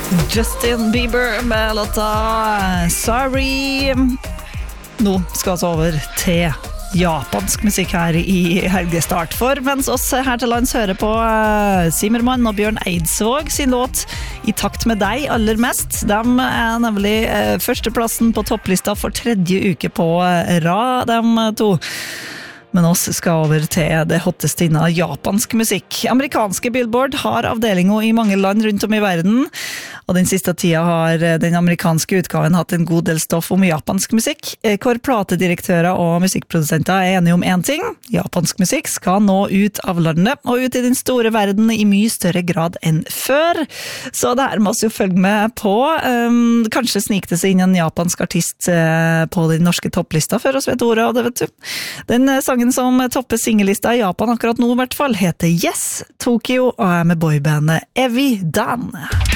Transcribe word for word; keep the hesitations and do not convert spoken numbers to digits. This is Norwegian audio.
Justin Bieber med låta Sorry. Nå skal vi over til japansk musikk her i helgestart. For mens oss her til lands hører på Simmermann og Bjørn Eidsvåg sin låt I takt med deg aller mest. De er nemlig førsteplassen på topplista for tredje uke på rad, de to. Men oss skal over til det hotteste innen japansk musikk. Amerikanske Billboard har avdelinger I mange land rundt om I verden, og den siste tida har den amerikanske utgaven hatt en god del stoff om japansk musikk, hvor platedirektører og musikkprodusenter er enige om en ting: japansk musikk skal nå ut av landet, og ut I den store verden I mye større grad enn før. Så det her må vi jo følge med på. Um, kanskje snik det seg inn en japansk artist uh, på den norske topplista før oss vet ordet av det, vet du. Den uh, sangen som topper singellista I Japan akkurat nå I hvert fall heter Yes Tokyo og er med boybandet Evi Dan.